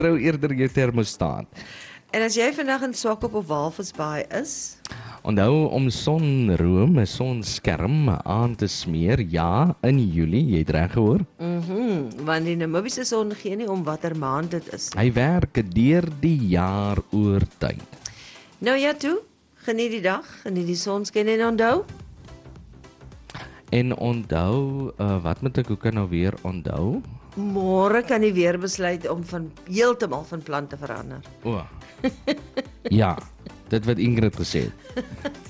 Vertrou eerder jou termostaat. En as jy vandag in Swakop of Walvisbaai is, Onthou om sonroom, 'n sonskerm aan te smeer, ja, in Julie, jy het reg gehoor. want die Namibiese son gee nie om watter maand dit is. Hy werk deur die jaar oor tyd. Nou ja toe, geniet die dag, geniet die sonskyn en onthou, En onthou, wat moet ek ook nou weer onthou? môre kan jy weer besluit om heeltemal van plan te verander. O. Ja, dit wat Ingrid gesê het.